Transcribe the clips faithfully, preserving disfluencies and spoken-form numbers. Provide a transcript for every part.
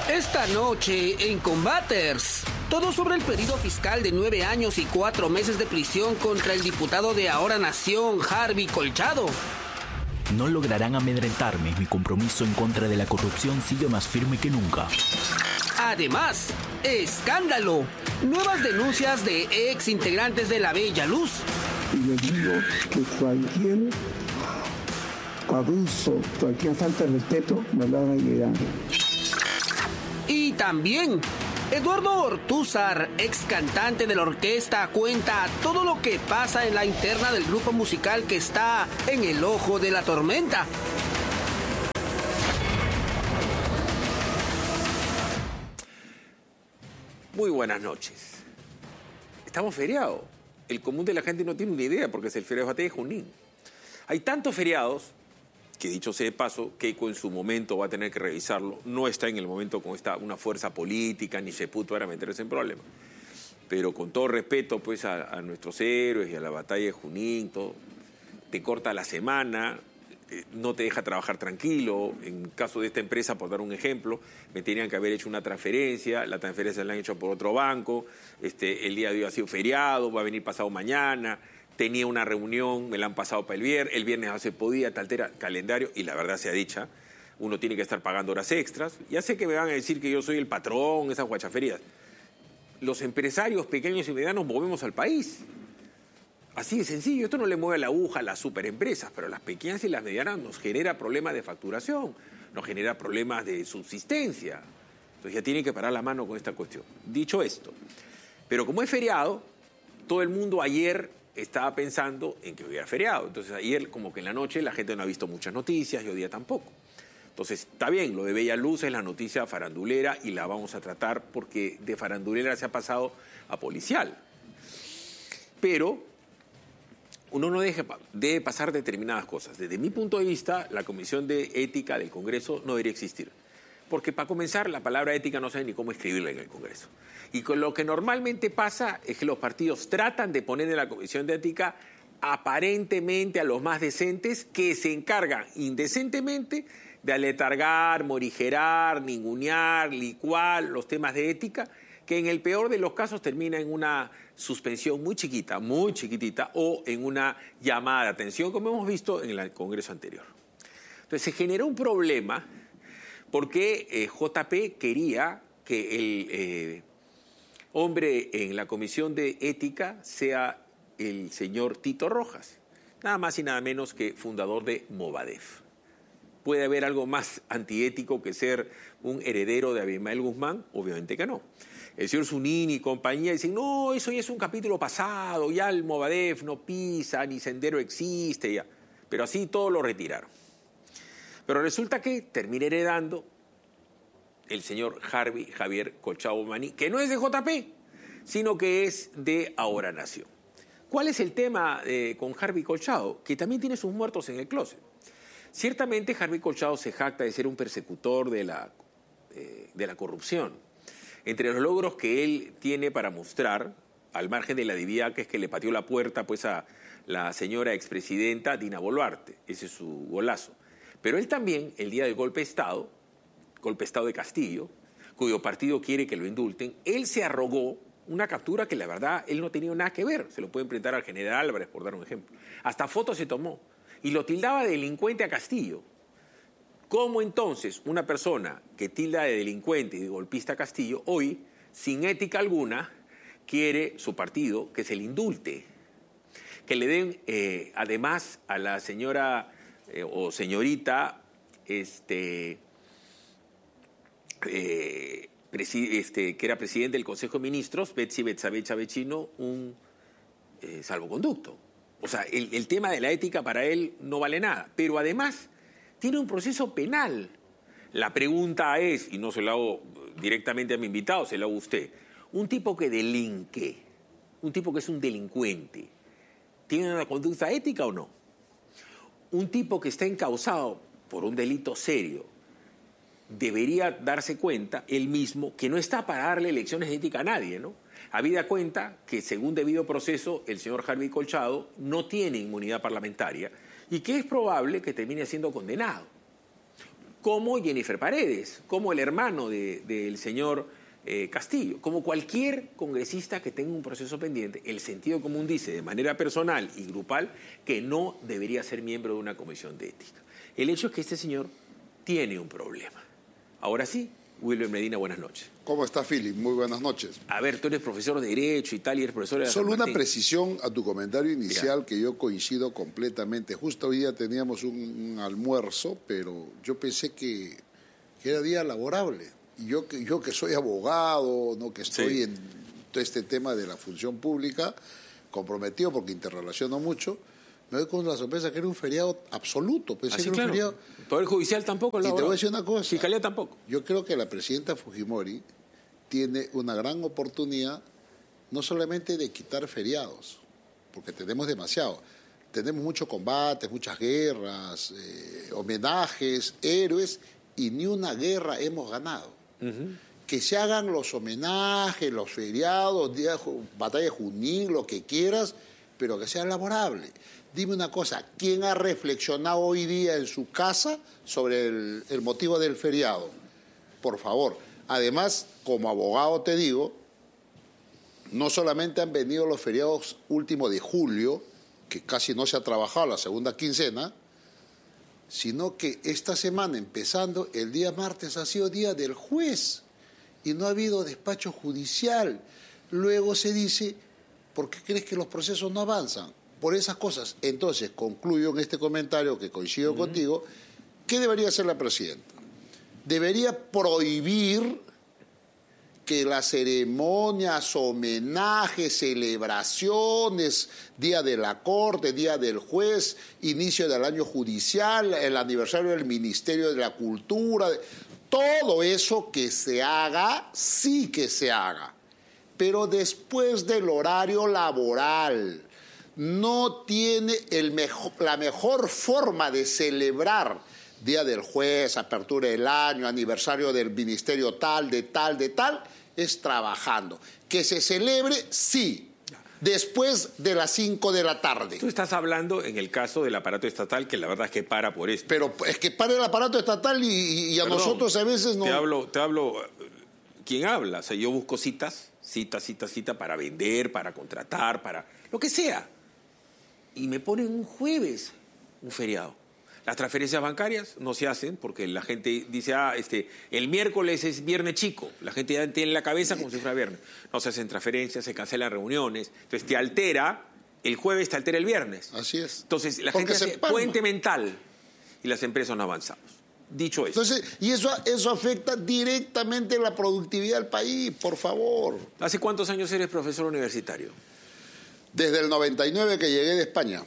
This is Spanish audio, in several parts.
Esta noche en Combaters, todo sobre el pedido fiscal de nueve años y cuatro meses de prisión contra el diputado de Ahora Nación, Harvey Colchado. No lograrán amedrentarme, mi compromiso en contra de la corrupción sigue más firme que nunca. Además, escándalo, nuevas denuncias de ex integrantes de la Bella Luz. Y les digo que cualquier abuso, cualquier falta de respeto, me lo hagan llegar. Y también, Eduardo Ortúzar, ex cantante de la orquesta, cuenta todo lo que pasa en la interna del grupo musical que está en el ojo de la tormenta. Muy buenas noches. Estamos feriados. El común de la gente no tiene una idea porque es el feriado de Batalla de Junín. Hay tantos feriados que, dicho sea de paso, Keiko en su momento va a tener que revisarlo. No está en el momento con esta, una fuerza política, ni se puto para meterse en problemas. Pero con todo respeto pues, a, a nuestros héroes y a la batalla de Junín, todo, te corta la semana, eh, no te deja trabajar tranquilo. En caso de esta empresa, por dar un ejemplo, me tenían que haber hecho una transferencia, la transferencia la han hecho por otro banco, este, el día de hoy ha sido feriado, va a venir pasado mañana. Tenía una reunión, me la han pasado para el viernes, el viernes no se podía, te altera el calendario y la verdad sea dicha, uno tiene que estar pagando horas extras. Ya sé que me van a decir que yo soy el patrón, esas guachaferías. Los empresarios pequeños y medianos movemos al país. Así de sencillo, esto no le mueve la aguja a las superempresas, pero a las pequeñas y las medianas nos genera problemas de facturación, nos genera problemas de subsistencia. Entonces ya tienen que parar la mano con esta cuestión. Dicho esto, pero como es feriado, todo el mundo ayer estaba pensando en que hoy era feriado. Entonces ayer como que en la noche la gente no ha visto muchas noticias y hoy día tampoco. Entonces está bien, lo de Bella Luz es la noticia farandulera y la vamos a tratar porque de farandulera se ha pasado a policial. Pero uno no deje, debe pasar determinadas cosas. Desde mi punto de vista, la Comisión de Ética del Congreso no debería existir. Porque para comenzar, la palabra ética no sabe ni cómo escribirla en el Congreso. Y con lo que normalmente pasa es que los partidos tratan de poner en la Comisión de Ética aparentemente a los más decentes que se encargan indecentemente de aletargar, morigerar, ningunear, licuar los temas de ética, que en el peor de los casos termina en una suspensión muy chiquita, muy chiquitita, o en una llamada de atención, como hemos visto en el Congreso anterior. Entonces se generó un problema porque eh, J P quería que el eh, hombre en la Comisión de Ética sea el señor Tito Rojas, nada más y nada menos que fundador de Movadef. ¿Puede haber algo más antiético que ser un heredero de Abimael Guzmán? Obviamente que no. El señor Zunini y compañía dicen, no, eso ya es un capítulo pasado, ya el Movadef no pisa, ni Sendero existe, ya. Pero así todo lo retiraron. Pero resulta que termina heredando el señor Harvey Javier Colchado Maní, que no es de J P, sino que es de Ahora Nación. ¿Cuál es el tema eh, con Harvey Colchado? Que también tiene sus muertos en el closet. Ciertamente Harvey Colchado se jacta de ser un persecutor de la, eh, de la corrupción. Entre los logros que él tiene para mostrar, al margen de la divida que es que le pateó la puerta pues, a la señora expresidenta Dina Boluarte, ese es su golazo. Pero él también, el día del golpe de Estado, golpe de Estado de Castillo, cuyo partido quiere que lo indulten, él se arrogó una captura que la verdad él no tenía nada que ver. Se lo pueden presentar al general Álvarez, por dar un ejemplo. Hasta fotos se tomó. Y lo tildaba de delincuente a Castillo. ¿Cómo entonces una persona que tilda de delincuente y de golpista a Castillo, hoy, sin ética alguna, quiere su partido que se le indulte? Que le den, eh, además, a la señora eh, o señorita, este, eh, presi este, que era presidente del Consejo de Ministros, Betsy Betsabe Chavechino, un eh, salvoconducto. O sea, el, el tema de la ética para él no vale nada. Pero además tiene un proceso penal. La pregunta es, y no se lo hago directamente a mi invitado, se lo hago a usted. Un tipo que delinque, un tipo que es un delincuente, ¿tiene una conducta ética o no? Un tipo que está encausado por un delito serio, debería darse cuenta él mismo que no está para darle lecciones de ética a nadie, ¿no? Habida cuenta que, según debido proceso, el señor Harvey Colchado no tiene inmunidad parlamentaria y que es probable que termine siendo condenado. como Jennifer Paredes, como el hermano de, del señor eh, Castillo, como cualquier congresista que tenga un proceso pendiente. El sentido común dice de manera personal y grupal que no debería ser miembro de una comisión de ética. El hecho es que este señor tiene un problema. Ahora sí, Wilber Medina, buenas noches. ¿Cómo está, Philip? Muy buenas noches. A ver, tú eres profesor de Derecho y tal, y eres profesor de... Solo una precisión a tu comentario inicial, ya, que yo coincido completamente. Justo hoy día teníamos un, un almuerzo, pero yo pensé que, que era día laborable. Y yo que, yo que soy abogado, no que estoy sí. en todo este tema de la función pública, comprometido porque interrelaciono mucho, me doy con la sorpresa que era un feriado absoluto. Pensé Así, que era claro. un feriado... El Poder Judicial tampoco. Y te voy a decir una cosa. Fiscalía tampoco. Yo creo que la presidenta Fujimori tiene una gran oportunidad no solamente de quitar feriados, porque tenemos demasiado. Tenemos muchos combates, muchas guerras, eh, homenajes, héroes, y ni una guerra hemos ganado. Uh-huh. Que se hagan los homenajes, los feriados, día, batalla de Junín, lo que quieras, pero que sea laborable. Dime una cosa, ¿quién ha reflexionado hoy día en su casa sobre el, el motivo del feriado? Por favor. Además, como abogado te digo, no solamente han venido los feriados últimos de julio, que casi no se ha trabajado la segunda quincena, sino que esta semana, empezando el día martes, ha sido día del juez y no ha habido despacho judicial. Luego se dice, ¿por qué crees que los procesos no avanzan? Por esas cosas. Entonces, concluyo en este comentario que coincido uh-huh. contigo, ¿qué debería hacer la presidenta? Debería prohibir que las ceremonias, homenajes, celebraciones, Día de la Corte, Día del Juez, inicio del año judicial, el aniversario del Ministerio de la Cultura, todo eso que se haga, sí que se haga, pero después del horario laboral. No tiene el mejor, la mejor forma de celebrar Día del Juez, apertura del año, aniversario del ministerio tal, de tal, de tal, es trabajando. Que se celebre, sí, después de las cinco de la tarde. Tú estás hablando en el caso del aparato estatal, que la verdad es que para por esto. Pero es que para el aparato estatal y, y a Perdón, nosotros a veces no... Te hablo, te hablo, ¿quién habla? O sea, yo busco citas, cita, cita, cita para vender, para contratar, para lo que sea. Y me ponen un jueves un feriado. Las transferencias bancarias no se hacen porque la gente dice, ah, este, el miércoles es viernes chico. La gente ya tiene en la cabeza como si fuera viernes. No se hacen transferencias, se cancelan reuniones. Entonces te altera, el jueves te altera el viernes. Así es. Entonces la porque gente hace puente mental y las empresas no avanzamos. Dicho eso. Entonces, y eso, eso afecta directamente la productividad del país, por favor. ¿Hace cuántos años eres profesor universitario? Desde el noventa y nueve que llegué de España.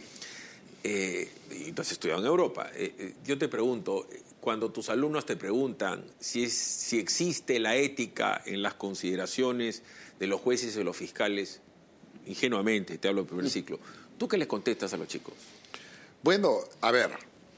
Eh, entonces estudiado en Europa. Eh, eh, yo te pregunto, cuando tus alumnos te preguntan si, es, si existe la ética en las consideraciones de los jueces y de los fiscales, ingenuamente, te hablo del primer ciclo, ¿tú qué les contestas a los chicos? Bueno, a ver,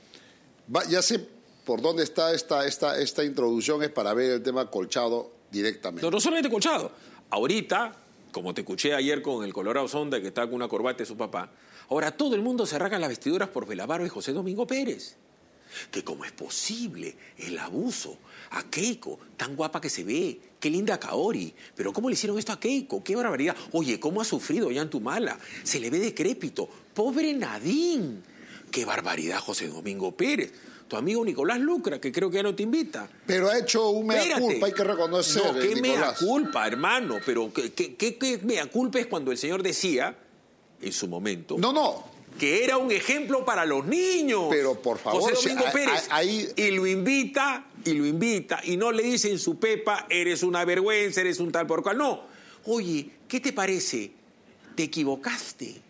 va, ya sé por dónde está esta, esta, esta introducción, es para ver el tema Colchado directamente. No, no solamente Colchado. Ahorita, como te escuché ayer con el Colorado Sonda que está con una corbata de su papá, ahora todo el mundo se rasga las vestiduras por Belavaro y José Domingo Pérez. Que cómo es posible el abuso a Keiko, tan guapa que se ve, qué linda Kaori, pero cómo le hicieron esto a Keiko, qué barbaridad. Oye, cómo ha sufrido Ollantumala, se le ve decrépito, pobre Nadine, qué barbaridad José Domingo Pérez. Tu amigo Nicolás Lucra, que creo que ya no te invita. Pero ha hecho un mea Espérate. culpa, hay que reconocer. No, qué Nicolás. mea culpa, hermano, pero qué, qué, qué, qué mea culpa es cuando el señor decía, en su momento... No, no. Que era un ejemplo para los niños. Pero por favor, José Domingo si, Pérez. Ahí... Y lo invita, y lo invita, y no le dice en su pepa, eres una vergüenza, eres un tal por cual. No. Oye, ¿qué te parece? Te equivocaste.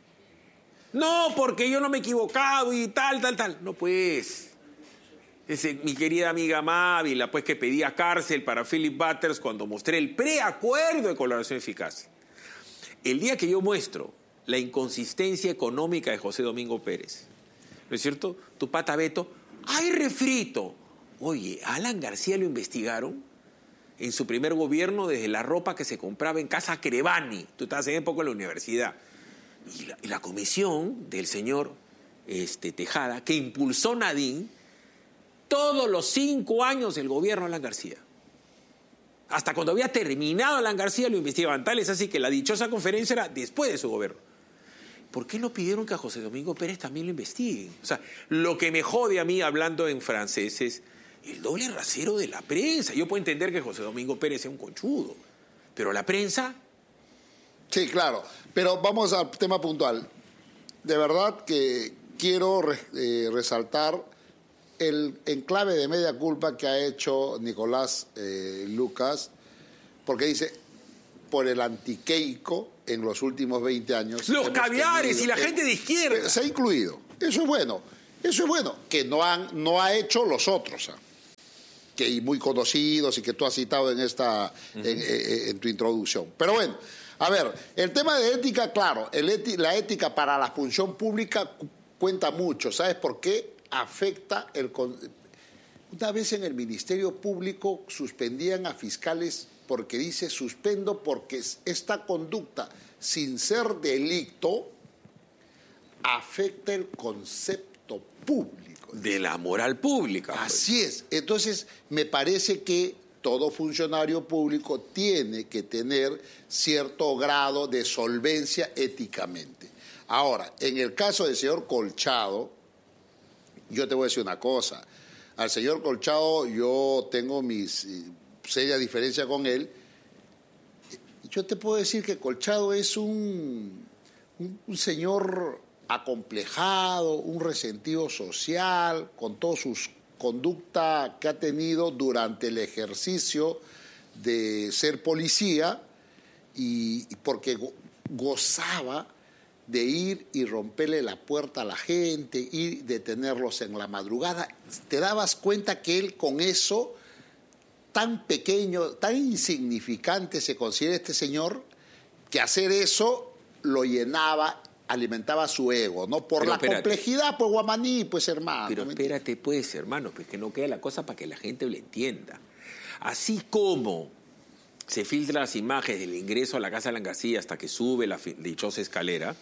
No, porque yo no me he equivocado y tal, tal, tal. No, pues... Ese, mi querida amiga Mávila, pues que pedía cárcel para Philip Butters cuando mostré el preacuerdo de colaboración eficaz. El día que yo muestro la inconsistencia económica de José Domingo Pérez, ¿no es cierto? Tu pata Beto, ¡ay, refrito! Oye, a Alan García lo investigaron en su primer gobierno desde la ropa que se compraba en Casa Crevani. Tú estabas en época en la universidad. Y la, y la comisión del señor este, Tejada, que impulsó Nadine, todos los cinco años del gobierno de Alan García. Hasta cuando había terminado Alan García lo investigaban. Tal es así que la dichosa conferencia era después de su gobierno. ¿Por qué no pidieron que a José Domingo Pérez también lo investiguen? O sea, lo que me jode a mí hablando en francés es el doble rasero de la prensa. Yo puedo entender que José Domingo Pérez sea un conchudo, pero la prensa... Sí, claro. Pero vamos al tema puntual. De verdad que quiero eh, resaltar el enclave de media culpa que ha hecho Nicolás eh, Lucas, porque dice, por el antiqueico en los últimos veinte años... Los caviares tenido, y la eh, gente de izquierda. Se ha incluido. Eso es bueno. Eso es bueno. Que no, han, no ha hecho los otros, ¿eh? Que muy conocidos y que tú has citado en, esta, uh-huh. en, en, en tu introducción. Pero bueno, a ver, el tema de ética, claro, el eti, la ética para la función pública cuenta mucho. ¿Sabes por qué? Afecta el... Una vez en el Ministerio Público suspendían a fiscales porque dice suspendo porque esta conducta, sin ser delito, afecta el concepto público. De la moral pública. Pues. Así es. Entonces, me parece que todo funcionario público tiene que tener cierto grado de solvencia éticamente. Ahora, en el caso del señor Colchado, yo te voy a decir una cosa. Al señor Colchado yo tengo mis eh, serias diferencias con él. Yo te puedo decir que Colchado es un, un, un señor acomplejado, un resentido social, con toda su conducta que ha tenido durante el ejercicio de ser policía, y, y porque go, gozaba de ir y romperle la puerta a la gente, ir detenerlos en la madrugada. Te dabas cuenta que él con eso, tan pequeño, tan insignificante se considera este señor, que hacer eso lo llenaba, alimentaba su ego, ¿no? Por pero la espérate. complejidad, pues Guamaní, pues hermano. Pero espérate, pues hermano, pues que no quede la cosa para que la gente lo entienda. Así como se filtran las imágenes del ingreso a la casa de Alan García hasta que sube la dichosa escalera,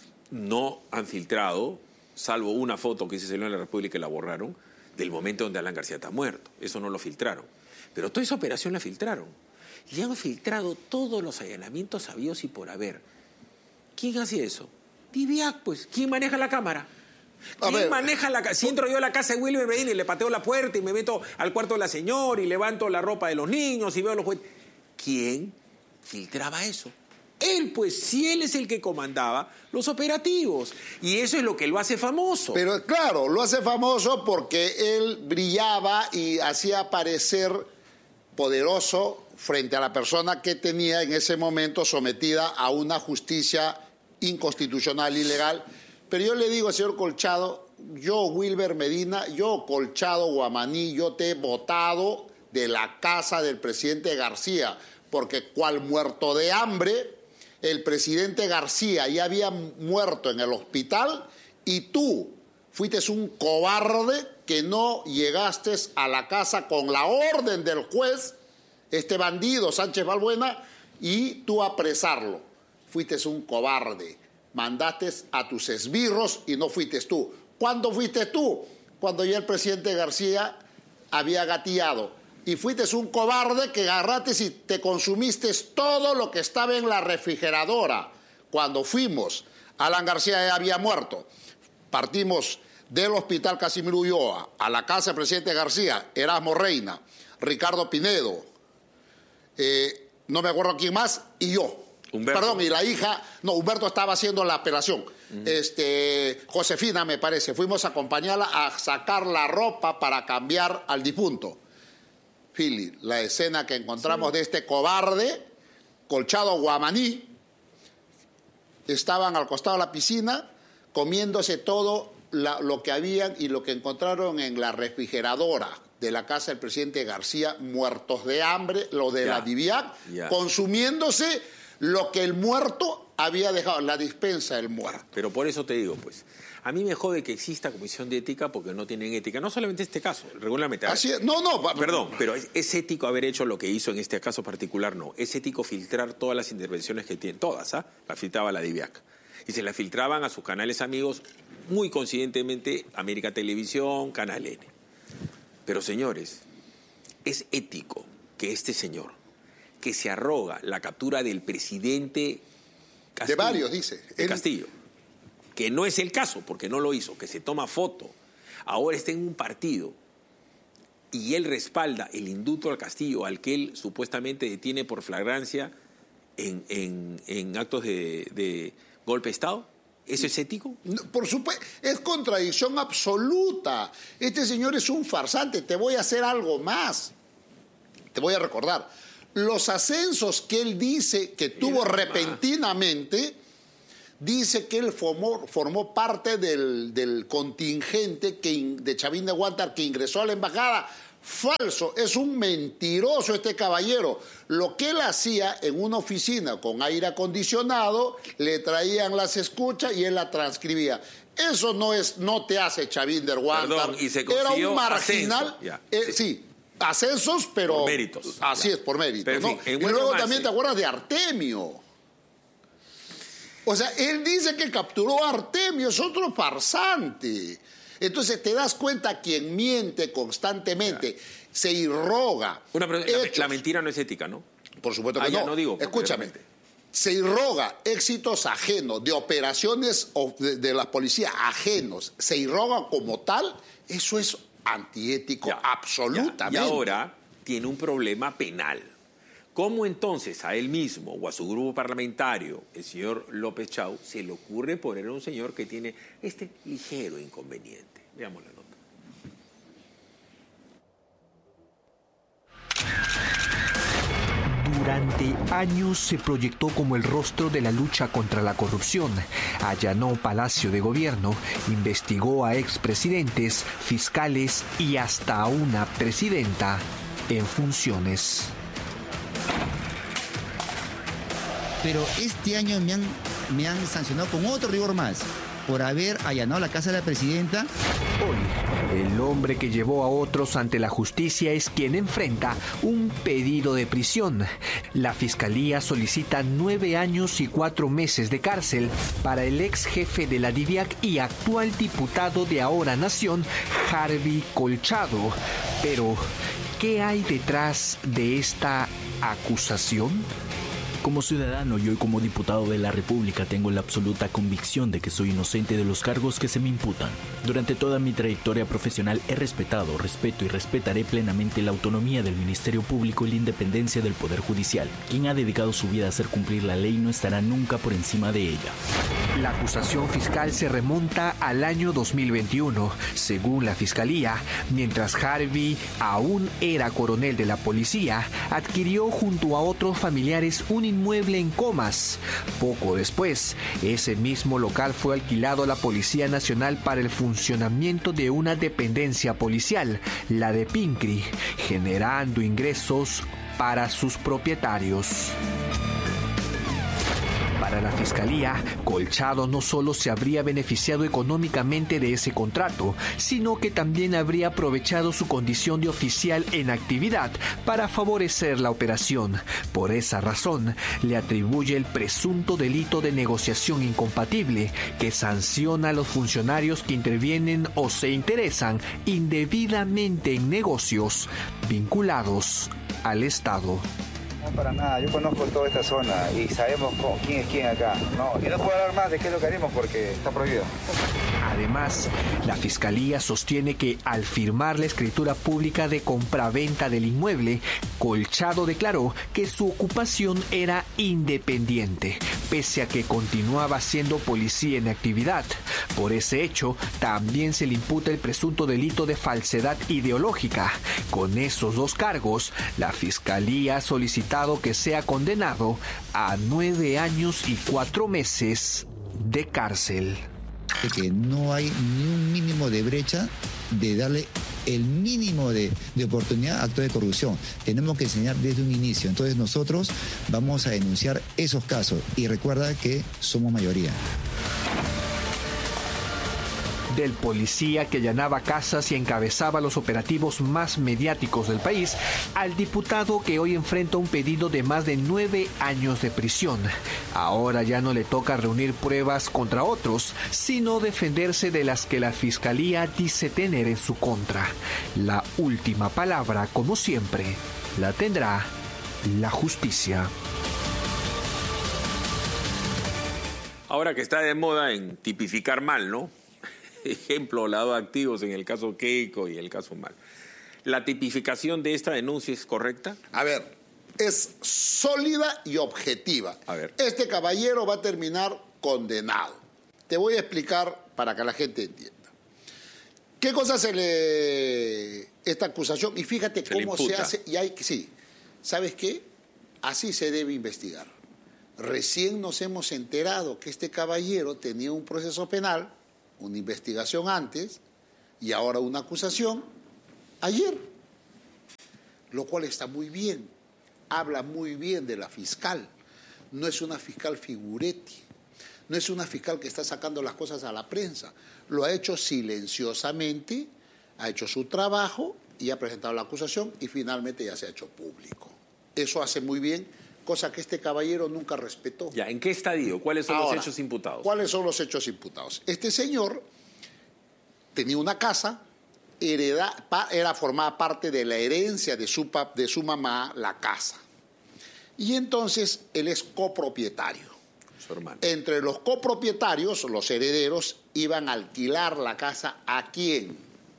no han filtrado, salvo una foto que se salió en la República y la borraron, del momento donde Alan García está muerto. Eso no lo filtraron. Pero toda esa operación la filtraron. Y han filtrado todos los allanamientos habidos y por haber. ¿Quién hacía eso? Diviac, pues. ¿Quién maneja la cámara? ¿Quién ver, maneja la cámara? Si entro yo a la casa de Wilmer Medina y le pateo la puerta y me meto al cuarto de la señora y levanto la ropa de los niños y veo los juguetes. ¿Quién filtraba eso? Él, pues, si él es el que comandaba los operativos. Y eso es lo que lo hace famoso. Pero claro, lo hace famoso porque él brillaba y hacía parecer poderoso frente a la persona que tenía en ese momento sometida a una justicia inconstitucional, ilegal. Pero yo le digo al señor Colchado, yo, Wilmer Medina, yo, Colchado Guamaní, yo te he votado de la casa del presidente García, porque cual muerto de hambre, el presidente García ya había muerto en el hospital y tú fuiste un cobarde que no llegaste a la casa con la orden del juez, este bandido Sánchez Balbuena, y tú apresarlo. Fuiste un cobarde, mandaste a tus esbirros y no fuiste tú. ¿Cuándo fuiste tú? Cuando ya el presidente García había gateado. Y fuiste un cobarde que agarraste y te consumiste todo lo que estaba en la refrigeradora. Cuando fuimos, Alan García ya había muerto. Partimos del hospital Casimiro Ulloa a la casa del presidente García, Erasmo Reina, Ricardo Pinedo, eh, no me acuerdo quién más, y yo. Humberto. Perdón, y la hija, no, Humberto estaba haciendo la operación. Uh-huh. Este, Josefina, me parece, fuimos a acompañarla a sacar la ropa para cambiar al difunto. Philly, la escena que encontramos sí. de este cobarde, Colchado Guamaní, estaban al costado de la piscina comiéndose todo la, lo que habían y lo que encontraron en la refrigeradora de la casa del presidente García, muertos de hambre, lo de ya. la Diviac, ya. consumiéndose lo que el muerto había dejado, la dispensa del muerto. Pero por eso te digo, pues, a mí me jode que exista comisión de ética porque no tienen ética. No solamente este caso, regularmente. Así es. No, no. Perdón, pero es, es ético haber hecho lo que hizo en este caso particular, no. Es ético filtrar todas las intervenciones que tienen, todas, ¿ah? La filtraba la Diviac. Y se la filtraban a sus canales amigos, muy coincidentemente, América Televisión, Canal N. Pero señores, es ético que este señor, que se arroga la captura del presidente Castillo, de varios, dice. de Él... Castillo, que no es el caso, porque no lo hizo, que se toma foto, ahora está en un partido y él respalda el indulto al Castillo, al que él supuestamente detiene por flagrancia en, en, en actos de, de golpe de Estado. ¿Eso es ético? No, por supuesto, es contradicción absoluta. Este señor es un farsante. Te voy a hacer algo más. Te voy a recordar. Los ascensos que él dice que tuvo repentinamente, dice que él formó, formó parte del, del contingente que, de Chavín de Huántar que ingresó a la embajada. Falso, es un mentiroso este caballero. Lo que él hacía en una oficina con aire acondicionado, le traían las escuchas y él la transcribía. Eso no es, no te hace Chavín de Huántar. Perdón, y se Era un marginal. Ascenso, ya, eh, sí. sí, ascensos, pero... Por méritos. Así Ya. es, por méritos. Pero, en ¿no? fin, en y buen luego romance. también te acuerdas de Artemio. O sea, él dice que capturó a Artemio, es otro farsante. Entonces te das cuenta quien miente constantemente, se irroga. Una pregunta, la, hechos. la mentira no es ética, ¿no? Por supuesto que Ah, ya no. no digo, Escúchame. completamente. Se irroga éxitos ajenos, de operaciones o de, de la policía ajenos. Se irroga como tal, eso es antiético Ya, absolutamente. ya. Y ahora tiene un problema penal. ¿Cómo entonces a él mismo o a su grupo parlamentario, el señor López Chau, se le ocurre poner a un señor que tiene este ligero inconveniente? Veamos la nota. Durante años se proyectó como el rostro de la lucha contra la corrupción. Allanó Palacio de Gobierno, investigó a expresidentes, fiscales y hasta a una presidenta en funciones. Pero este año me han, me han sancionado con otro rigor más, por haber allanado la casa de la presidenta. Hoy, el hombre que llevó a otros ante la justicia es quien enfrenta un pedido de prisión. La Fiscalía solicita nueve años y cuatro meses de cárcel para el ex jefe de la DIVIAC y actual diputado de Ahora Nación, Harvey Colchado. Pero, ¿qué hay detrás de esta acusación? Como ciudadano y hoy como diputado de la República tengo la absoluta convicción de que soy inocente de los cargos que se me imputan. Durante toda mi trayectoria profesional he respetado, respeto y respetaré plenamente la autonomía del Ministerio Público y la independencia del Poder Judicial. Quien ha dedicado su vida a hacer cumplir la ley no estará nunca por encima de ella. La acusación fiscal se remonta al año dos mil veintiuno. Según la Fiscalía, mientras Harvey aún era coronel de la policía, adquirió junto a otros familiares un inmueble en Comas. Poco después, ese mismo local fue alquilado a la Policía Nacional para el funcionamiento de una dependencia policial, la de Pincri, generando ingresos para sus propietarios. Para la Fiscalía, Colchado no solo se habría beneficiado económicamente de ese contrato, sino que también habría aprovechado su condición de oficial en actividad para favorecer la operación. Por esa razón, le atribuye el presunto delito de negociación incompatible, que sanciona a los funcionarios que intervienen o se interesan indebidamente en negocios vinculados al Estado. No, para nada, yo conozco toda esta zona y sabemos cómo, quién es quién acá. No, y no puedo hablar más de qué es lo que haremos porque está prohibido. Además, la Fiscalía sostiene que al firmar la escritura pública de compraventa del inmueble, Colchado declaró que su ocupación era independiente, pese a que continuaba siendo policía en actividad. Por ese hecho, también se le imputa el presunto delito de falsedad ideológica. Con esos dos cargos, la Fiscalía ha solicitado que sea condenado a nueve años y cuatro meses de cárcel. Que no hay ni un mínimo de brecha de darle el mínimo de, de oportunidad a actos de corrupción. Tenemos que enseñar desde un inicio. Entonces nosotros vamos a denunciar esos casos y recuerda que somos mayoría. Del policía que allanaba casas y encabezaba los operativos más mediáticos del país, al diputado que hoy enfrenta un pedido de más de nueve años de prisión. Ahora ya no le toca reunir pruebas contra otros, sino defenderse de las que la fiscalía dice tener en su contra. La última palabra, como siempre, la tendrá la justicia. Ahora que está de moda en tipificar mal, ¿no? Ejemplo, lavado de activos en el caso Keiko y el caso Mal. ¿La tipificación de esta denuncia es correcta? A ver, es sólida y objetiva. A ver. Este caballero va a terminar condenado. Te voy a explicar para que la gente entienda. ¿Qué cosa se le... esta acusación? Y fíjate se cómo se hace. Y hay, sí, ¿sabes qué? Así se debe investigar. Recién nos hemos enterado que este caballero tenía un proceso penal, una investigación antes y ahora una acusación ayer, lo cual está muy bien, habla muy bien de la fiscal. No es una fiscal figuretti, no es una fiscal que está sacando las cosas a la prensa, lo ha hecho silenciosamente, ha hecho su trabajo y ha presentado la acusación y finalmente ya se ha hecho público. Eso hace muy bien, cosa que este caballero nunca respetó. Ya, ¿en qué estadio? ¿Cuáles son Ahora, los hechos imputados? ¿Cuáles son los hechos imputados? Este señor tenía una casa, hereda, era formada parte de la herencia de su, de su mamá, la casa. Y entonces él es copropietario. Su hermano. Entre los copropietarios, los herederos, iban a alquilar la casa ¿a quién?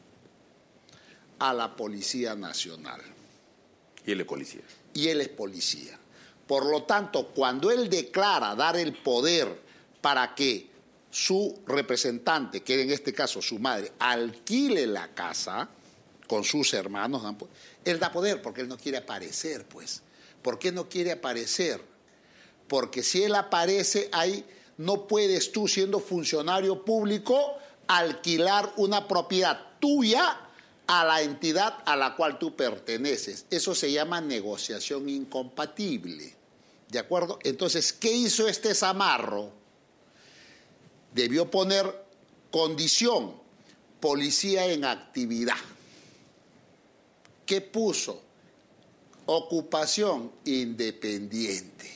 A la Policía Nacional. Y él es policía. Y él es policía. Por lo tanto, cuando él declara dar el poder para que su representante, que en este caso su madre, alquile la casa con sus hermanos, él da poder porque él no quiere aparecer, pues. ¿Por qué no quiere aparecer? Porque si él aparece ahí, no puedes tú, siendo funcionario público, alquilar una propiedad tuya a la entidad a la cual tú perteneces. Eso se llama negociación incompatible. ¿De acuerdo? Entonces, ¿qué hizo este zamarro? Debió poner condición, policía en actividad. ¿Qué puso? Ocupación independiente.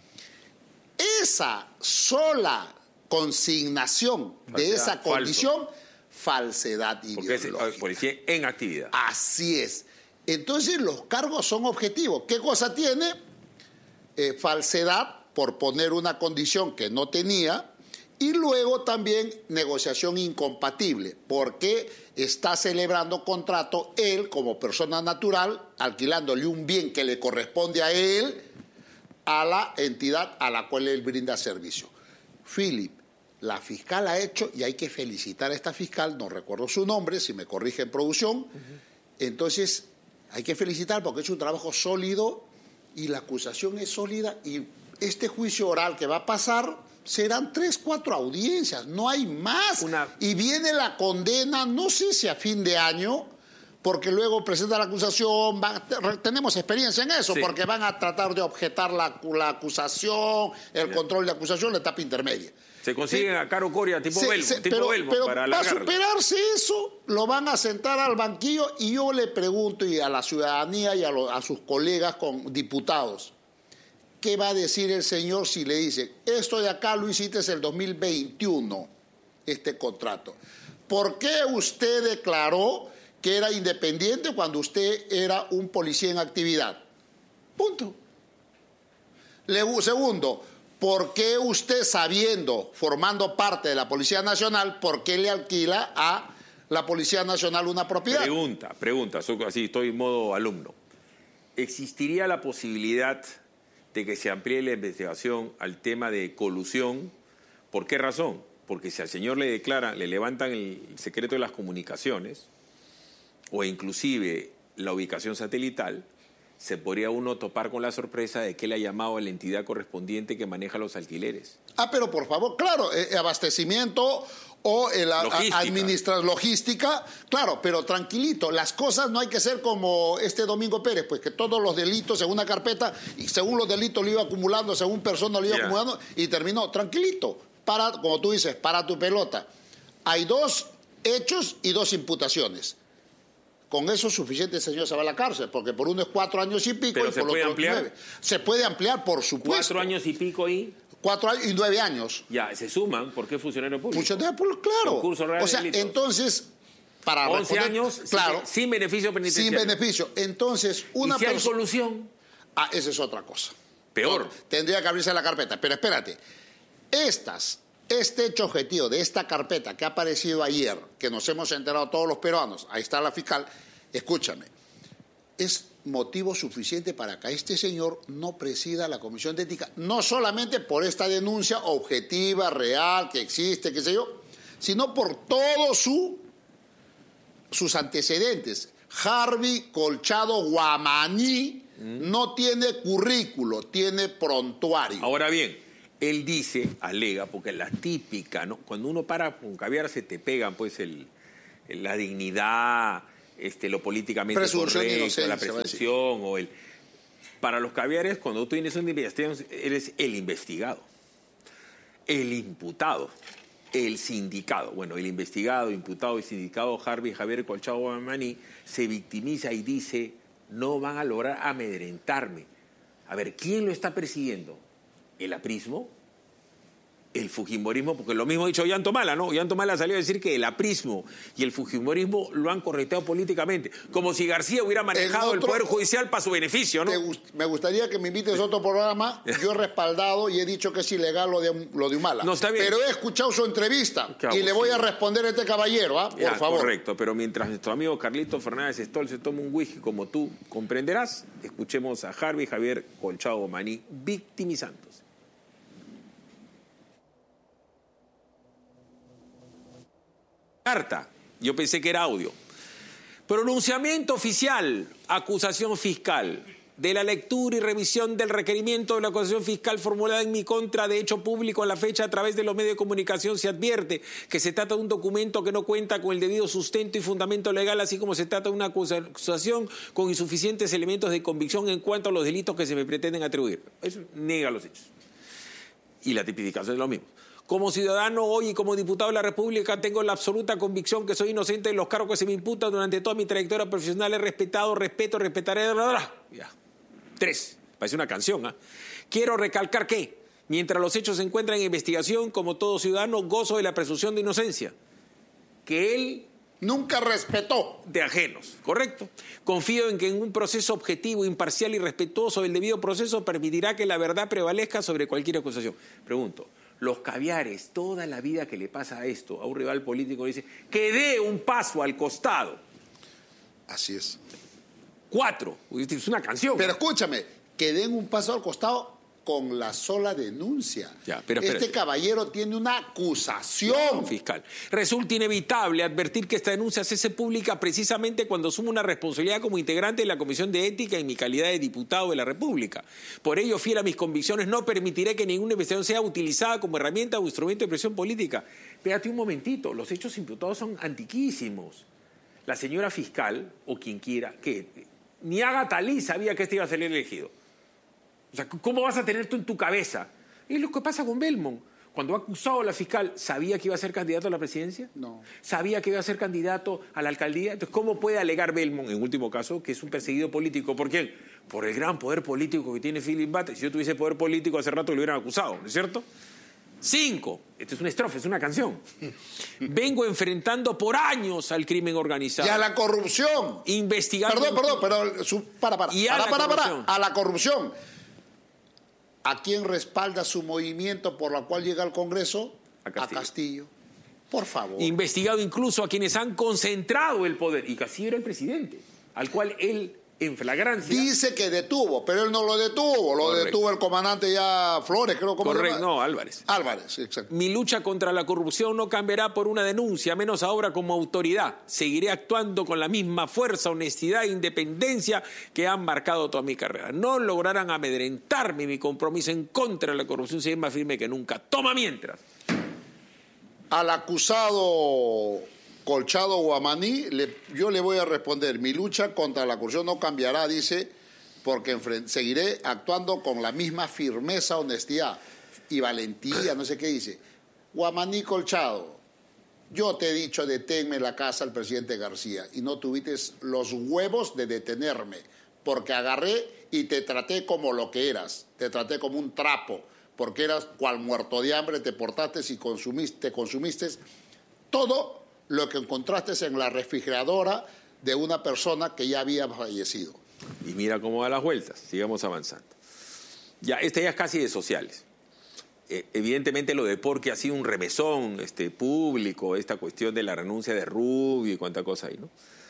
Esa sola consignación de Falsedad, esa condición, falso. falsedad Porque ideológica. es policía en actividad. Así es. Entonces los cargos son objetivos. ¿Qué cosa tiene? Eh, falsedad por poner una condición que no tenía y luego también negociación incompatible porque está celebrando contrato él como persona natural, alquilándole un bien que le corresponde a él a la entidad a la cual él brinda servicio. Philip, la fiscal ha hecho, y hay que felicitar a esta fiscal, no recuerdo su nombre, si me corrige en producción, uh-huh. Entonces hay que felicitar porque es un trabajo sólido y la acusación es sólida y este juicio oral que va a pasar serán tres, cuatro audiencias, no hay más. Una... Y viene la condena, no sé si a fin de año, porque luego presenta la acusación, va, tenemos experiencia en eso, sí. Porque van a tratar de objetar la, la acusación, el yeah. control de acusación, la etapa intermedia. Se consiguen sí. a Caro Coria tipo Belmo, tipo pero, Belmo pero para para superarse eso, lo van a sentar al banquillo y yo le pregunto y a la ciudadanía y a, lo, a sus colegas con diputados, ¿qué va a decir el señor si le dice, esto de acá lo hiciste en el dos mil veintiuno, este contrato? ¿Por qué usted declaró que era independiente cuando usted era un policía en actividad? Punto. Le, segundo, ¿por qué usted, sabiendo, formando parte de la Policía Nacional, por qué le alquila a la Policía Nacional una propiedad? Pregunta, pregunta, así estoy en modo alumno. ¿Existiría la posibilidad de que se amplíe la investigación al tema de colusión? ¿Por qué razón? Porque si al señor le declaran, le levantan el secreto de las comunicaciones, o inclusive la ubicación satelital, se podría uno topar con la sorpresa de que él ha llamado a la entidad correspondiente que maneja los alquileres. Ah, pero por favor, claro, eh, abastecimiento o el administrar logística, claro, pero tranquilito, las cosas no hay que ser como este Domingo Pérez, pues que todos los delitos en una carpeta, y según los delitos lo iba acumulando, según persona lo iba yeah. acumulando, y terminó, tranquilito, para, como tú dices, para tu pelota. Hay dos hechos y dos imputaciones. Con eso es suficiente, el señor se va a la cárcel, porque por uno es cuatro años y pico Pero y ¿se por puede otro ampliar? nueve. Se puede ampliar, por supuesto. Cuatro años y pico y... Cuatro años y nueve años. Ya, se suman porque es funcionario público. Funcionario público, claro. Concurso real O sea, de delitos. entonces, para once responder- años claro, sin, sin beneficio sin penitenciario. beneficio. Entonces, una ¿Y si hay persona... colusión? Ah, esa es otra cosa. Peor. No, tendría que abrirse la carpeta. Pero espérate. Estas, este hecho objetivo de esta carpeta que ha aparecido ayer, que nos hemos enterado todos los peruanos, ahí está la fiscal, escúchame, es motivo suficiente para que este señor no presida la Comisión de Ética, no solamente por esta denuncia objetiva, real, que existe, qué sé yo, sino por todos su, sus antecedentes. Harvey Colchado Guamaní no tiene currículo, tiene prontuario. Ahora bien, él dice, alega, porque la típica, ¿no? Cuando uno para con caviar se te pegan, pues, el, el- la dignidad, este, lo políticamente Presunción de correcto, inocencia, la va a decir. presunción, o el... Para los caviares, cuando tú tienes una investigación, eres el investigado, el imputado, el sindicado. Bueno, el investigado, imputado y sindicado Harvey Javier Colchado Guamaní se victimiza y dice, no van a lograr amedrentarme. A ver, ¿quién lo está persiguiendo? ¿El aprismo? ¿El fujimorismo? Porque lo mismo ha dicho Ollantumala, ¿no? Ollantumala salió a decir que el aprismo y el fujimorismo lo han correteado políticamente, como si García hubiera manejado el, otro- Poder Judicial para su beneficio, ¿no? Te gust- me gustaría que me invites a otro programa. Yo he respaldado y he dicho que es ilegal lo de, lo de Humala. No, está bien. Pero he escuchado su entrevista Qué y le voy a abusivo. responder a este caballero, ¿ah? Por Ya, favor. correcto, pero mientras nuestro amigo Carlito Fernández Stoll se toma un whisky como tú comprenderás, escuchemos a Harvey Javier Colchado Guamaní victimizándose. Carta, yo pensé que era audio. Pronunciamiento oficial, acusación fiscal. De la lectura y revisión del requerimiento de la acusación fiscal formulada en mi contra de hecho público a la fecha a través de los medios de comunicación se advierte que se trata de un documento que no cuenta con el debido sustento y fundamento legal, así como se trata de una acusación con insuficientes elementos de convicción en cuanto a los delitos que se me pretenden atribuir. Eso niega los hechos. Y la tipificación es lo mismo. Como ciudadano hoy y como diputado de la República tengo la absoluta convicción que soy inocente de los cargos que se me imputan durante toda mi trayectoria profesional. He respetado, respeto, respetaré... Ya. Tres. Parece una canción, ¿ah? Quiero recalcar que, mientras los hechos se encuentran en investigación, como todo ciudadano, gozo de la presunción de inocencia. Que él... Nunca respetó. De ajenos, ¿correcto? Confío en que en un proceso objetivo, imparcial y respetuoso del debido proceso permitirá que la verdad prevalezca sobre cualquier acusación. Pregunto, los caviares, toda la vida que le pasa a esto, a un rival político, dice que dé un paso al costado. Así es. Cuatro, es una canción. Pero escúchame, que den un paso al costado con la sola denuncia. Ya, pero este espérate. caballero tiene una acusación. Fiscal. Resulta inevitable advertir que esta denuncia se hace pública precisamente cuando asumo una responsabilidad como integrante de la Comisión de Ética en mi calidad de diputado de la República. Por ello, fiel a mis convicciones, no permitiré que ninguna investigación sea utilizada como herramienta o instrumento de presión política. Espérate un momentito, los hechos imputados son antiquísimos. La señora fiscal, o quien quiera, que ni Agatha Lee sabía que este iba a salir elegido. O sea, ¿cómo vas a tener tú en tu cabeza? Es lo que pasa con Belmont. Cuando ha acusado a la fiscal, ¿sabía que iba a ser candidato a la presidencia? No. ¿Sabía que iba a ser candidato a la alcaldía? Entonces, ¿cómo puede alegar Belmont, en último caso, que es un perseguido político? ¿Por quién? Por el gran poder político que tiene Philip Bates. Si yo tuviese poder político, hace rato lo hubieran acusado, ¿no es cierto? Cinco. Esto es una estrofa, es una canción. Vengo enfrentando por años al crimen organizado. Y a la corrupción. Investigando... Perdón, perdón, pero... Su, para, para. Y a para, la para, para. corrupción. A la corrupción. ¿A quién respalda su movimiento por la cual llega al Congreso? A Castillo. A Castillo. Por favor. Investigado incluso a quienes han concentrado el poder. Y Castillo era el presidente, al cual él, en flagrancia... Dice que detuvo, pero él no lo detuvo. Lo Correcto. detuvo el comandante ya Flores, creo. ¿Cómo se Correcto, llama? no, Álvarez. Álvarez, exacto. Mi lucha contra la corrupción no cambiará por una denuncia, menos ahora como autoridad. Seguiré actuando con la misma fuerza, honestidad e independencia que han marcado toda mi carrera. No lograrán amedrentarme. Mi compromiso en contra de la corrupción será más firme que nunca. Toma mientras. Al acusado Colchado Guamaní, le- yo le voy a responder, mi lucha contra la corrupción no cambiará, dice, porque enfren- seguiré actuando con la misma firmeza, honestidad y valentía, no sé qué dice. Guamaní Colchado, Yo te he dicho, deténme la casa al presidente García y no tuviste los huevos de detenerme, porque agarré y te traté como lo que eras, te traté como un trapo, porque eras cual muerto de hambre, te portaste y consumiste, consumiste todo lo que encontraste en la refrigeradora de una persona que ya había fallecido. Y mira cómo da las vueltas, sigamos avanzando. Ya, este ya es casi de sociales. Eh, evidentemente lo de Porky ha sido un remesón este, público, esta cuestión de la renuncia de Rubio y cuánta cosa hay, ¿no?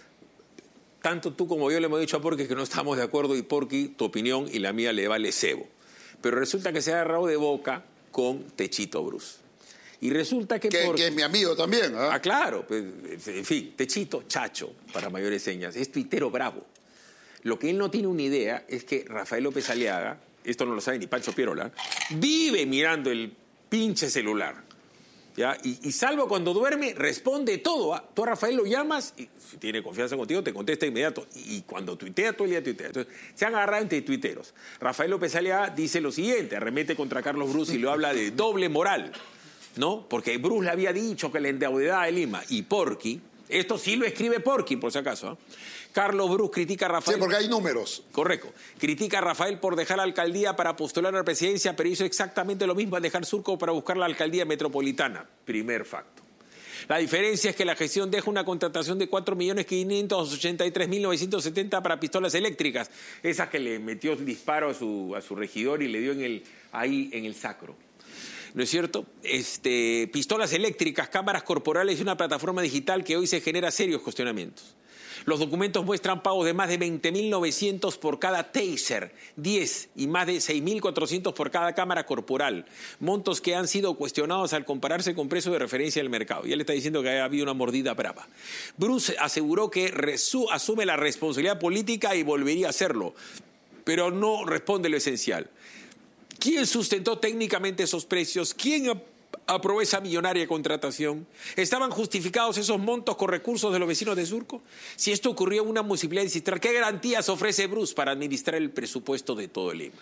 Tanto tú como yo le hemos dicho a Porky que no estamos de acuerdo y Porky, tu opinión y la mía le vale cebo. Pero resulta que se ha agarrado de boca con Techito Bruce. Y resulta que... Que, Porky, que es mi amigo también. ¿eh? Ah, claro. Pues, en fin, Techito, chacho, para mayores señas, es tuitero bravo. Lo que él no tiene una idea es que Rafael López Aliaga, esto no lo sabe ni Pancho Pierola, vive mirando el pinche celular. ¿Ya? Y, y salvo cuando duerme, responde todo. ¿Ah? Tú a Rafael lo llamas y si tiene confianza contigo, te contesta inmediato. Y, y cuando tuitea, todo el día tuitea. Entonces, se han agarrado entre tuiteros. Rafael López Aliaga dice lo siguiente, arremete contra Carlos Bruce y lo habla de doble moral, ¿no? Porque Bruce le había dicho que la endeudada de Lima y Porky, esto sí lo escribe Porky, por si acaso, ¿eh? Carlos Bruce critica a Rafael... Sí, porque hay números. Correcto. Critica a Rafael por dejar la alcaldía para postular a la presidencia, pero hizo exactamente lo mismo al dejar Surco para buscar la alcaldía metropolitana. Primer facto. La diferencia es que la gestión deja una contratación de cuatro millones quinientos ochenta y tres mil novecientos setenta para pistolas eléctricas, esas que le metió el disparo a su, a su regidor y le dio en el, ahí en el sacro. ¿No es cierto? Este, pistolas eléctricas, cámaras corporales y una plataforma digital que hoy se genera serios cuestionamientos. Los documentos muestran pagos de más de veinte mil novecientos por cada taser, diez y más de seis mil cuatrocientos por cada cámara corporal. Montos que han sido cuestionados al compararse con precios de referencia del mercado. Ya le está diciendo que ha habido una mordida brava. Bruce aseguró que asume la responsabilidad política y volvería a hacerlo, pero no responde lo esencial. ¿Quién sustentó técnicamente esos precios? ¿Quién aprobó esa millonaria contratación? ¿Estaban justificados esos montos con recursos de los vecinos de Surco? Si esto ocurrió en una municipalidad distrital, ¿qué garantías ofrece Bruce para administrar el presupuesto de todo Lima?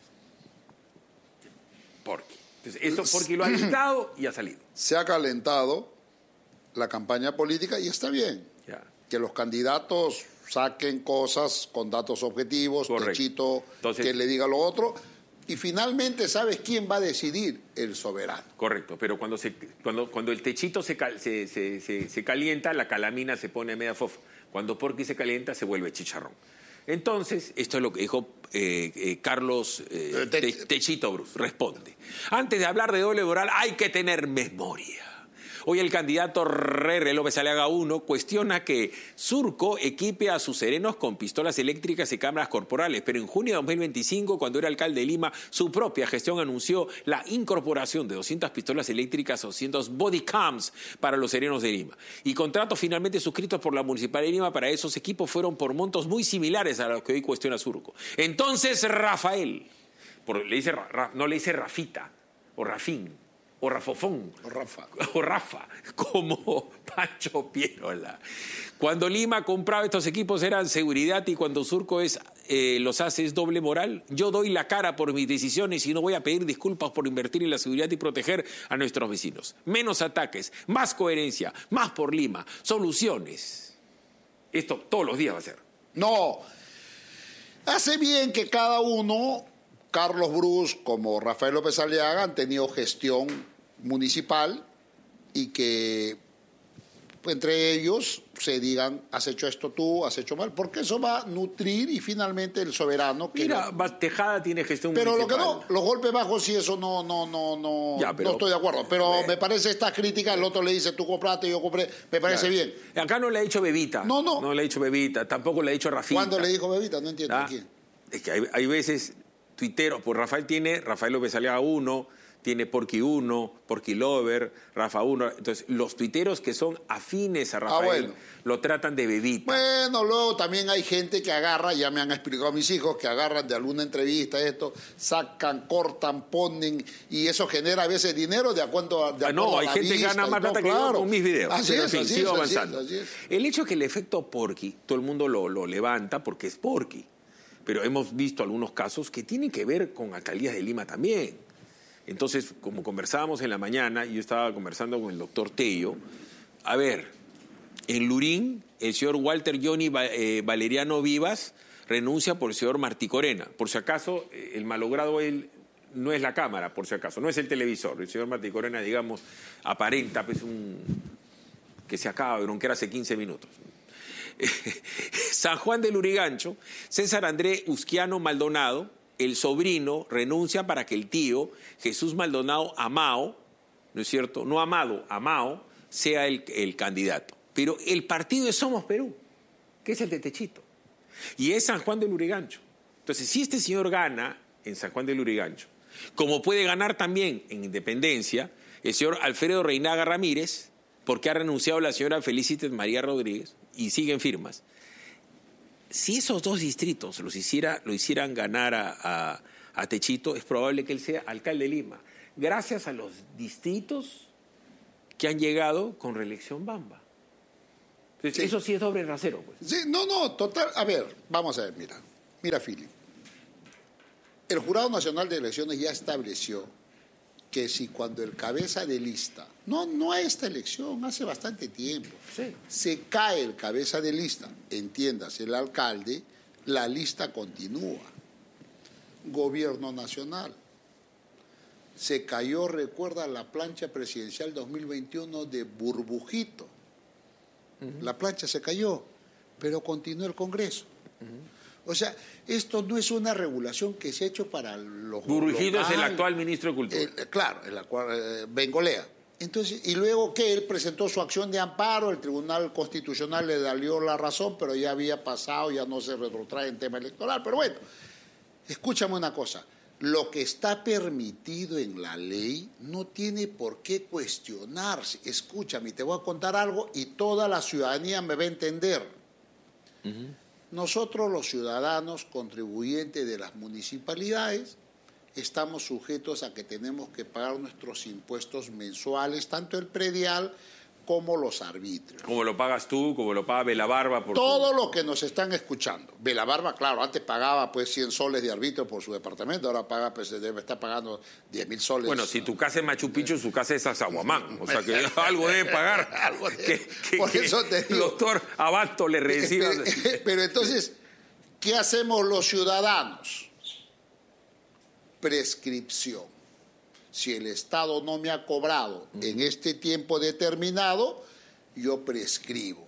Porky. Entonces, esto Porky lo ha dictado y ha salido. Se ha calentado la campaña política y está bien. Ya. Que los candidatos saquen cosas con datos objetivos, Techito que le diga lo otro. Y finalmente, ¿sabes quién va a decidir? El soberano. Correcto, pero cuando, se, cuando, cuando el Techito se, se, se, se, se calienta, la calamina se pone media fofa. Cuando Porky se calienta, se vuelve chicharrón. Entonces, esto es lo que dijo eh, eh, Carlos eh, Te, Techito Bruce. Responde. Antes de hablar de doble moral, hay que tener memoria. Hoy el candidato Rere López Aliaga uno cuestiona que Surco equipe a sus serenos con pistolas eléctricas y cámaras corporales, pero en junio de dos mil veinticinco, cuando era alcalde de Lima, su propia gestión anunció la incorporación de doscientas pistolas eléctricas o doscientos body cams para los serenos de Lima. Y contratos finalmente suscritos por la Municipalidad de Lima para esos equipos fueron por montos muy similares a los que hoy cuestiona Surco. Entonces Rafael, por, le dice, no le dice Rafita o Rafín, o Rafofón, o Rafa, o Rafa, como Pancho Pierola. Cuando Lima compraba estos equipos eran seguridad y cuando Surco es, eh, los hace es doble moral. Yo doy la cara por mis decisiones y no voy a pedir disculpas por invertir en la seguridad y proteger a nuestros vecinos. Menos ataques, más coherencia, más por Lima, soluciones. Esto todos los días va a ser. No, hace bien que cada uno, Carlos Bruce como Rafael López Aliaga, han tenido gestión municipal y que entre ellos se digan, has hecho esto tú, has hecho mal, porque eso va a nutrir y finalmente el soberano... Que Mira, no... Tejada tiene gestión pero municipal. Pero lo que no, los golpes bajos sí, eso no, no, no, no, ya, pero, no estoy de acuerdo. Pero eh, me parece esta crítica, el otro le dice, tú compraste, yo compré, me parece claro. bien. Acá no le ha dicho Bebita. No, no. No le ha dicho Bebita, tampoco le ha dicho Rafita. ¿Cuándo le dijo Bebita? No entiendo. ¿Ah? ¿A quién? Es que hay, hay veces tuiteros, pues Rafael tiene, Rafael López Aliaga uno, tiene Porky uno, Porky Lover, Rafa uno. Entonces, los tuiteros que son afines a Rafael ah, bueno. lo tratan de Bebita. Bueno, luego también hay gente que agarra, ya me han explicado mis hijos, que agarran de alguna entrevista esto, sacan, cortan, ponen, y eso genera a veces dinero de acuerdo a, de ah, No, hay a gente que gana más plata no, que claro. yo con mis videos. Así Pero es, en fin, así sigo es, avanzando. Así es, así es. El hecho que el efecto Porky, todo el mundo lo, lo levanta porque es Porky. Pero hemos visto algunos casos que tienen que ver con alcaldías de Lima también. Entonces, como conversábamos en la mañana, yo estaba conversando con el doctor Tello, a ver, en Lurín, el señor Walter Johnny eh, Valeriano Vivas renuncia por el señor Martí Corena. Por si acaso, el malogrado él no es la cámara, por si acaso, no es el televisor. El señor Martí Corena, digamos, aparenta pues un que se acaba de bronquear hace quince minutos. San Juan de Lurigancho, César André Usquiano Maldonado, el sobrino, renuncia para que el tío, Jesús Maldonado Amao, ¿no es cierto? No Amado, Amao, sea el, el candidato. Pero el partido de Somos Perú, que es el de Techito, y es San Juan de Lurigancho. Entonces, si este señor gana en San Juan de Lurigancho, como puede ganar también en Independencia, el señor Alfredo Reinaga Ramírez, porque ha renunciado la señora Felicitas María Rodríguez, y siguen firmas. Si esos dos distritos los hiciera, lo hicieran ganar a, a, a Techito, es probable que él sea alcalde de Lima, gracias a los distritos que han llegado con reelección Bamba. Entonces, sí. Eso sí es doble rasero, pues. Sí, no, no, total. A ver, vamos a ver, mira. Mira, Fili. El Jurado Nacional de Elecciones ya estableció que si cuando el cabeza de lista, no, no a esta elección, hace bastante tiempo, sí. se cae el cabeza de lista, entiéndase el alcalde, la lista continúa. Gobierno Nacional. Se cayó, recuerda, la plancha presidencial dos mil veintiuno de Burbujito. Uh-huh. La plancha se cayó, pero continuó el Congreso. Uh-huh. O sea, esto no es una regulación que se ha hecho para los... Burbujito local, es el actual ministro de Cultura. El, claro, el actual eh, Bengolea. Entonces, y luego que él presentó su acción de amparo, el Tribunal Constitucional le dio la razón, pero ya había pasado, ya no se retrotrae en tema electoral. Pero bueno, escúchame una cosa. Lo que está permitido en la ley no tiene por qué cuestionarse. Escúchame, te voy a contar algo y toda la ciudadanía me va a entender. Uh-huh. Nosotros, los ciudadanos contribuyentes de las municipalidades, estamos sujetos a que tenemos que pagar nuestros impuestos mensuales, tanto el predial como los arbitrios. Como lo pagas tú, como lo paga Belabarba. Por Todo tu... lo que nos están escuchando. Belabarba, claro, antes pagaba pues cien soles de arbitrio por su departamento, ahora paga, pues debe estar pagando diez mil soles. Bueno, si tu casa es Machu Picchu, su casa es Azahuamán. O sea que algo debe pagar. algo debe. Que, que, por que eso te digo. El doctor Abasto le reciba. Pero entonces, ¿qué hacemos los ciudadanos? Prescripción. Si el Estado no me ha cobrado uh-huh. en este tiempo determinado, yo prescribo.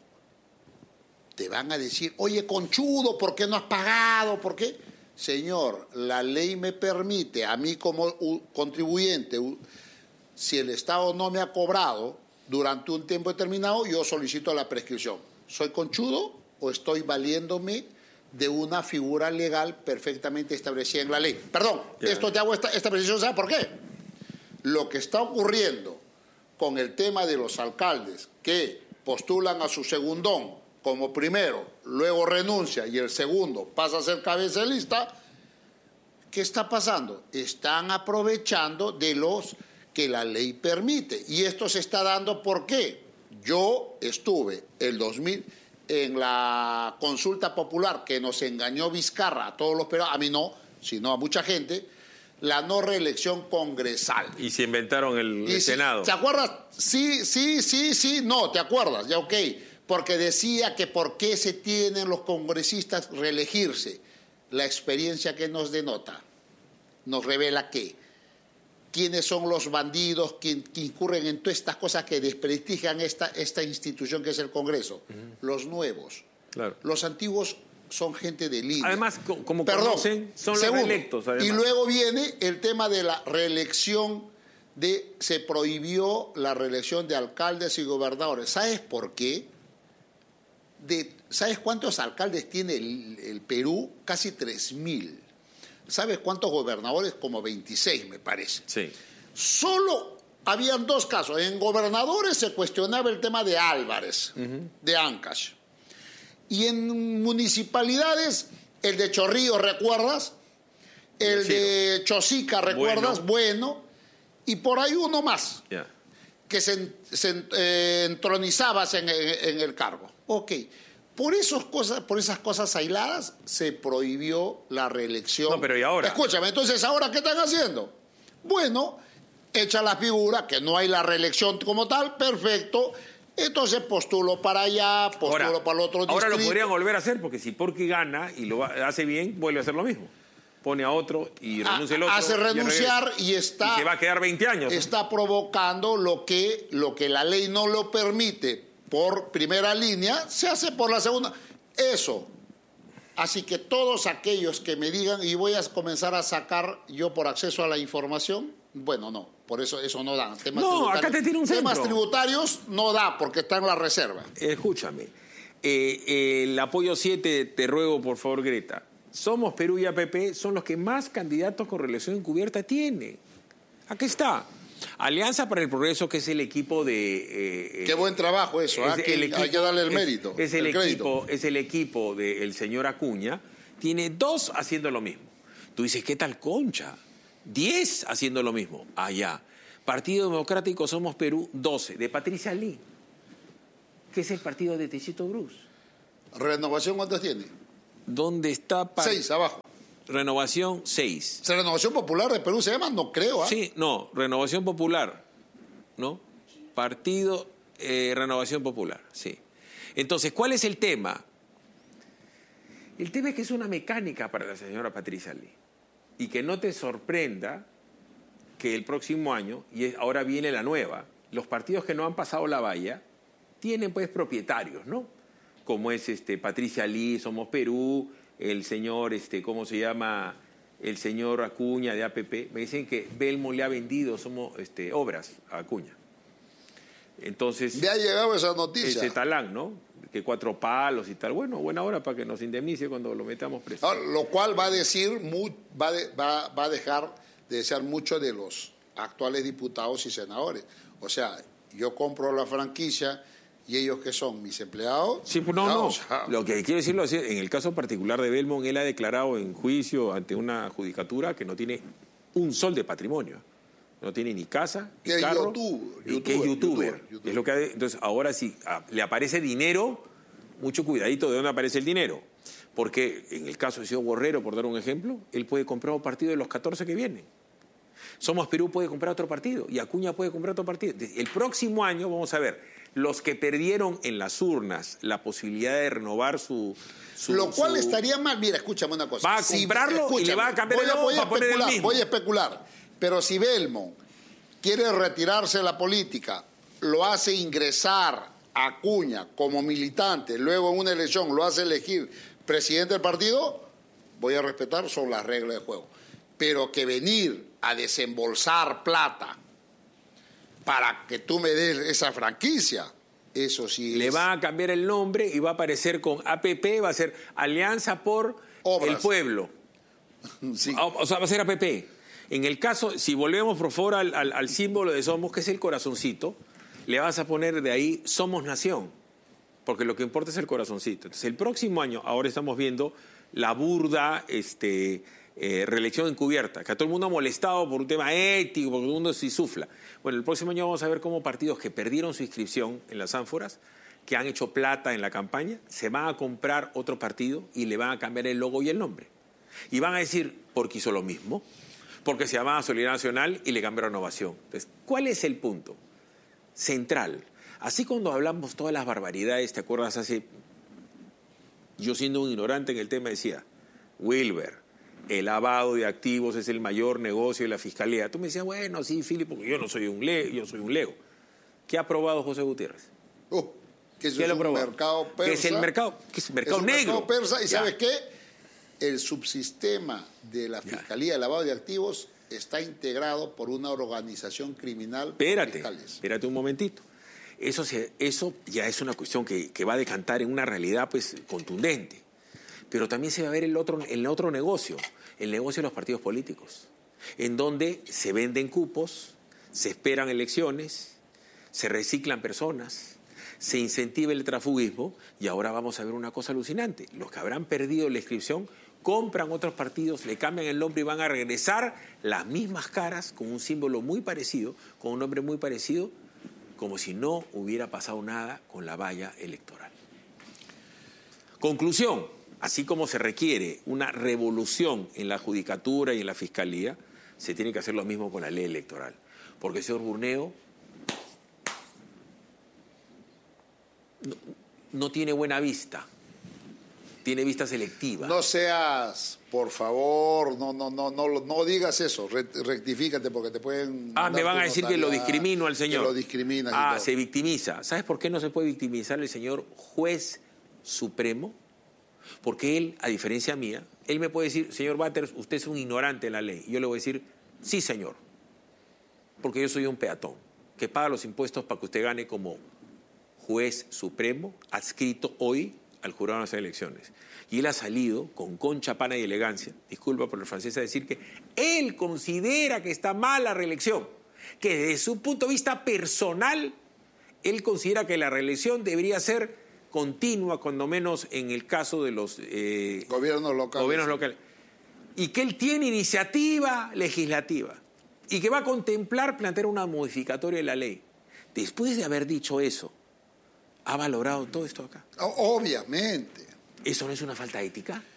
Te van a decir, oye, conchudo, ¿por qué no has pagado? ¿Por qué? Señor, la ley me permite, a mí como contribuyente, si el Estado no me ha cobrado durante un tiempo determinado, yo solicito la prescripción. ¿Soy conchudo o estoy valiéndome de una figura legal perfectamente establecida en la ley? Perdón, yeah. esto te hago esta, esta precisión, ¿sabes por qué? Lo que está ocurriendo con el tema de los alcaldes que postulan a su segundón como primero, luego renuncia y el segundo pasa a ser cabeza de lista, ¿qué está pasando? Están aprovechando de los que la ley permite. Y esto se está dando ¿por qué? Yo estuve el dos mil en la consulta popular que nos engañó Vizcarra a todos los peruanos, a mí no, sino a mucha gente, la no reelección congresal. Y se inventaron el, el si, Senado. ¿Te acuerdas? Sí, sí, sí, sí, no, ¿te acuerdas? Ya, ok. Porque decía que por qué se tienen los congresistas reelegirse. La experiencia que nos denota nos revela que quiénes son los bandidos que, que incurren en todas estas cosas que desprestigian esta, esta institución que es el Congreso. Uh-huh. Los nuevos. Claro. Los antiguos son gente de línea. Además, como Perdón, conocen, son segundo, los reelectos. Además. Y luego viene el tema de la reelección, de se prohibió la reelección de alcaldes y gobernadores. ¿Sabes por qué? De, ¿Sabes cuántos alcaldes tiene el, el Perú? Casi tres mil. ¿Sabes cuántos gobernadores? Como veintiséis, me parece. Sí. Solo habían dos casos. En gobernadores se cuestionaba el tema de Álvarez, uh-huh. de Ancash. Y en municipalidades, el de Chorrillos, ¿recuerdas? El sí. de Chosica, ¿recuerdas? Bueno. bueno. Y por ahí uno más, yeah. que se, se eh, entronizabas en, en, en el cargo. Ok. Por, esos cosas, por esas cosas aisladas se prohibió la reelección. No, pero ¿y ahora? Escúchame, entonces, ¿ahora qué están haciendo? Bueno, echa la figura, que no hay la reelección como tal, perfecto. Entonces postulo para allá, postulo ahora, para el otro distrito. Ahora lo podrían volver a hacer, porque si Porky gana y lo hace bien, vuelve a hacer lo mismo. Pone a otro y renuncia el otro. Hace renunciar y, y está... Y se va a quedar veinte años. Está provocando lo que, lo que la ley no lo permite por primera línea, se hace por la segunda. Eso. Así que todos aquellos que me digan, y voy a comenzar a sacar yo por acceso a la información, bueno, no, por eso eso no da. Temas no, acá te tiene un centro. Temas tributarios no da, porque está en la reserva. Escúchame, eh, eh, el apoyo siete, te ruego por favor, Greta. Somos Perú y A P P son los que más candidatos con reelección encubierta tiene. Aquí está. Alianza para el Progreso, que es el equipo de... Eh, Qué buen trabajo eso, ¿eh? que equipo, hay que darle el mérito. Es, es, el, el equipo, es el equipo del señor Acuña. Tiene dos haciendo lo mismo. Tú dices, ¿qué tal Concha? Diez haciendo lo mismo. Allá. Partido Democrático Somos Perú, doce. De Patricia Lee, que es el partido de Techito Bruce. ¿Renovación cuántos tiene? ¿Dónde está? Seis, abajo. Renovación seis. ¿Renovación Popular de Perú se llama? No creo. ¿eh? Sí, no, Renovación Popular, ¿no? Partido eh, Renovación Popular, sí. Entonces, ¿cuál es el tema? El tema es que es una mecánica para la señora Patricia Lee. Y que no te sorprenda que el próximo año, y ahora viene la nueva, los partidos que no han pasado la valla tienen pues propietarios, ¿no? Como es este Patricia Lee, Somos Perú, el señor, este, ¿cómo se llama? El señor Acuña de A P P. Me dicen que Belmo le ha vendido somos, este, obras a Acuña. Entonces... Me ha llegado esa noticia. Ese talán, ¿no? Que cuatro palos y tal. Bueno, buena hora para que nos indemnice cuando lo metamos preso. Ahora, lo cual va a decir, muy, va, de, va, va a dejar de desear mucho de los actuales diputados y senadores. O sea, yo compro la franquicia... ¿Y ellos qué son? ¿Mis empleados? Sí, pues no, no. no. Lo que quiero decirlo es, en el caso particular de Belmont, él ha declarado en juicio ante una judicatura que no tiene un sol de patrimonio. No tiene ni casa, ni carro, YouTube, y que es youtuber. YouTuber, YouTuber. Es lo que ha, entonces, ahora sí, le aparece dinero, mucho cuidadito de dónde aparece el dinero. Porque en el caso de Ciudad Borrero, por dar un ejemplo, él puede comprar un partido de los catorce que vienen. Somos Perú puede comprar otro partido y Acuña puede comprar otro partido. El próximo año, vamos a ver, los que perdieron en las urnas la posibilidad de renovar su... su Lo cual su... estaría mal. Mira, escúchame una cosa. Va a comprarlo si, y le va a cambiar el logo para poner el mismo. Voy a especular. Pero si Belmont quiere retirarse de la política, lo hace ingresar a Acuña como militante, luego en una elección lo hace elegir presidente del partido, voy a respetar, son las reglas de juego. Pero que venir a desembolsar plata para que tú me des esa franquicia, eso sí Le es... va a cambiar el nombre y va a aparecer con A P P, va a ser Alianza por Obras. El Pueblo. Sí. O sea, va a ser A P P. En el caso, si volvemos por favor al, al, al símbolo de Somos, que es el corazoncito, le vas a poner de ahí Somos Nación, porque lo que importa es el corazoncito. Entonces, el próximo año, ahora estamos viendo la burda... este Eh, reelección encubierta, que a todo el mundo ha molestado por un tema ético, porque todo el mundo se insufla. Bueno, el próximo año vamos a ver cómo partidos que perdieron su inscripción en las ánforas, que han hecho plata en la campaña, se van a comprar otro partido y le van a cambiar el logo y el nombre. Y van a decir, porque hizo lo mismo, porque se llamaba Solidaridad Nacional y le cambiaron Renovación. Entonces, ¿cuál es el punto central? Así cuando hablamos todas las barbaridades, ¿te acuerdas? Hace, yo siendo un ignorante en el tema decía, Wilber, el lavado de activos es el mayor negocio de la fiscalía. Tú me decías, bueno, sí, Filipe, porque yo no soy un lego, yo soy un lego. ¿Qué ha aprobado José Gutiérrez? Uh, que eso ¿Qué es lo un aprobó? mercado persa. ¿Qué es el mercado? ¿Qué es el mercado es un negro? mercado persa, y ya. ¿sabes qué? El subsistema de la Fiscalía ya. de Lavado de Activos está integrado por una organización criminal. Espérate, espérate un momentito. Eso, se, eso ya es una cuestión que, que va a decantar en una realidad pues contundente. Pero también se va a ver el otro, el otro negocio, el negocio de los partidos políticos, en donde se venden cupos, se esperan elecciones, se reciclan personas, se incentiva el transfugismo y ahora vamos a ver una cosa alucinante. Los que habrán perdido la inscripción compran otros partidos, le cambian el nombre y van a regresar las mismas caras con un símbolo muy parecido, con un nombre muy parecido, como si no hubiera pasado nada con la valla electoral. Conclusión. Así como se requiere una revolución en la judicatura y en la fiscalía, se tiene que hacer lo mismo con la ley electoral. Porque, señor Burneo, no, no tiene buena vista. Tiene vista selectiva. No seas, por favor, no, no, no, no, no digas eso. Rectifícate porque te pueden. Ah, me van a decir que lo discrimino al señor. Que lo discriminas. Ah, se victimiza. ¿Sabes por qué no se puede victimizar el señor juez supremo? Porque él, a diferencia mía, él me puede decir, señor Batters, usted es un ignorante de la ley. Y yo le voy a decir, sí, señor. Porque yo soy un peatón que paga los impuestos para que usted gane como juez supremo, adscrito hoy al Jurado Nacional de Elecciones. Y él ha salido con concha, pana y elegancia, disculpa por el francés, a decir que él considera que está mal la reelección, que desde su punto de vista personal, él considera que la reelección debería ser continua, cuando menos en el caso de los eh, gobiernos locales. gobiernos locales. Y que él tiene iniciativa legislativa y que va a contemplar plantear una modificatoria de la ley. Después de haber dicho eso, ¿ha valorado todo esto acá? Obviamente. ¿Eso no es una falta ética?